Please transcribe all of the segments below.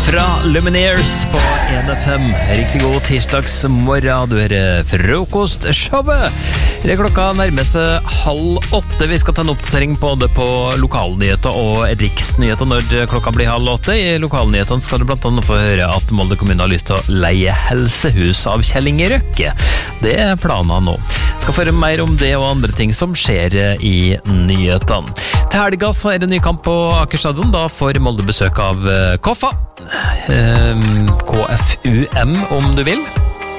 Fra Lumineers på 1FM. Riktig god tirsdagsmorgen. Du hører frokostshowet. Det klokka nærmer seg 7:30. Vi skal ta en oppdatering både på lokalnyheter og riksnyheter når klokka blir 7:30. I lokalnyhetene skal du blant annet få høre at Molde kommune har lyst til å leie helsehus av Kjell Inge Røkke. Det er planen nå. Skal få høre mer om det og andre ting som skjer i nyhetene. Til helga så er det ny kamp på Aker Stadion. Da får Molde besøk av Koffa. KFUM om du vil.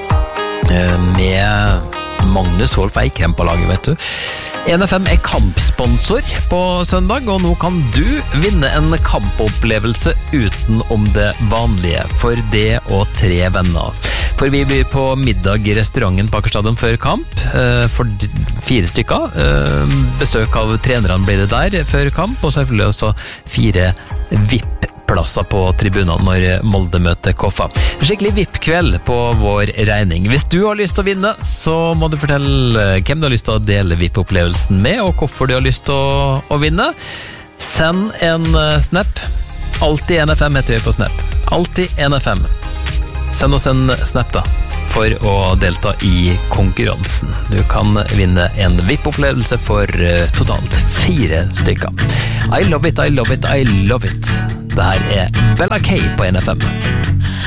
Med Magnus Wolff Eikrem på laget, vet du. 1FM er kampsponsor på søndag, og nå kan du vinne en kampopplevelse utenom det vanlige for det og 3 venner. For vi blir på middag i restauranten på Aker Stadion før kamp, for 4 stykker. Besøk av trenerne blir det der før kamp, og selvfølgelig også 4 VIP-plasser på tribunene når Molde møter Koffa. Skikkelig VIP-kveld på vår regning. Hvis du har lyst til å vinne, så må du fortelle hvem du har lyst til å dele VIP-opplevelsen med, og hvorfor du har lyst til å vinne. Send en snap. Alltid NFM heter vi på snap. Alltid NFM. Send oss en snap da, for å delta i konkurransen. Du kan vinne en VIP-opplevelse for totalt 4 stykker. I love it, I love it, I love it. Det her er Bella K på NFM.